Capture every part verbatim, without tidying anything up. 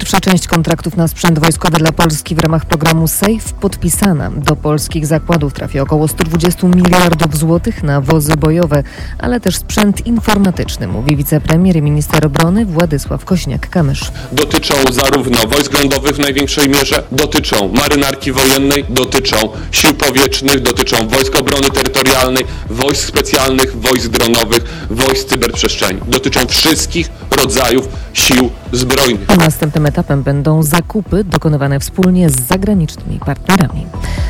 Pierwsza część kontraktów na sprzęt wojskowy dla Polski w ramach programu SAFE podpisana. Do polskich zakładów trafi około sto dwadzieścia miliardów złotych na wozy bojowe, ale też sprzęt informatyczny, mówi wicepremier i minister obrony Władysław Kosiniak-Kamysz. Dotyczą zarówno wojsk lądowych w największej mierze, dotyczą marynarki wojennej, dotyczą sił powietrznych, dotyczą wojsk obrony terytorialnej, wojsk specjalnych, wojsk dronowych, wojsk cyberprzestrzeni. Dotyczą wszystkich rodzajów sił zbrojnych. A następnym etapem będą zakupy dokonywane wspólnie z zagranicznymi partnerami.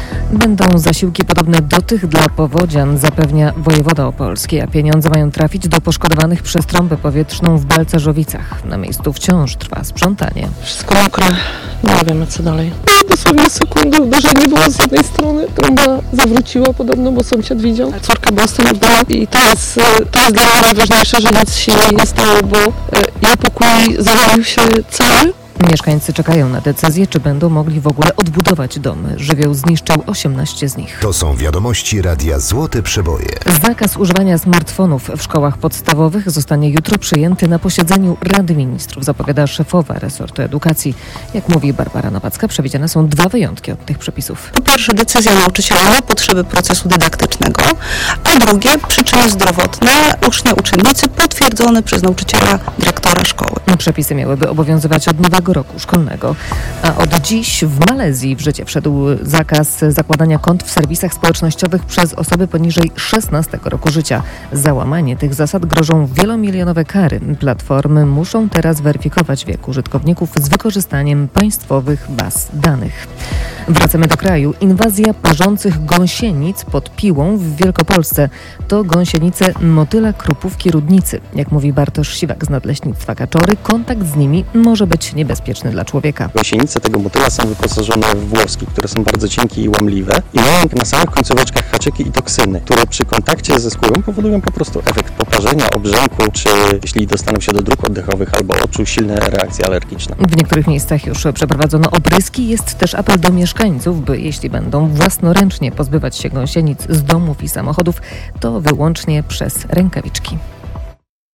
Będą zasiłki podobne do tych dla powodzian, zapewnia wojewoda opolski, a pieniądze mają trafić do poszkodowanych przez trąbę powietrzną w Balcerzowicach. Na miejscu wciąż trwa sprzątanie. Wszystko mokre, nie wiemy co dalej. Dosłownie sekundę uderzenie było z jednej strony, trąba zawróciła podobno, bo sąsiad widział. Córka była z tym oddana i to jest, to jest dla mnie najważniejsze, że nic się nie stało, bo jej pokój zawalił się cały. Mieszkańcy czekają na decyzję, czy będą mogli w ogóle odbudować domy. Żywioł zniszczył osiemnaście z nich. To są wiadomości Radia Złote Przeboje. Zakaz używania smartfonów w szkołach podstawowych zostanie jutro przyjęty na posiedzeniu Rady Ministrów, zapowiada szefowa resortu edukacji. Jak mówi Barbara Nowacka, przewidziane są dwa wyjątki od tych przepisów. Po pierwsze, decyzja nauczyciela na potrzeby procesu dydaktycznego, a drugie, przyczyny zdrowotne, ucznia, uczennicy potwierdzone przez nauczyciela, dyrektora szkoły. Przepisy miałyby obowiązywać od nowego roku szkolnego, a od dziś w Malezji w życie wszedł zakaz zakładania kont w serwisach społecznościowych przez osoby poniżej szesnastego roku życia. Za łamanie tych zasad grożą wielomilionowe kary. Platformy muszą teraz weryfikować wiek użytkowników z wykorzystaniem państwowych baz danych. Wracamy do kraju. Inwazja parzących gąsienic pod Piłą w Wielkopolsce to gąsienice motyla krupówki rudnicy. Jak mówi Bartosz Siwak z Nadleśnictwa Kaczory, kontakt z nimi może być niebezpieczny dla człowieka. Gąsienice tego motyla są wyposażone w włoski, które są bardzo cienkie i łamliwe i mają na samych końcóweczkach haczyki i toksyny, które przy kontakcie ze skórą powodują po prostu efekt poparzenia, obrzęku, czy jeśli dostaną się do dróg oddechowych albo oczu, silne reakcje alergiczne. W niektórych miejscach już przeprowadzono opryski. Jest też apel do mieszkańców, by jeśli będą własnoręcznie pozbywać się gąsienic z domów i samochodów, to wyłącznie przez rękawiczki.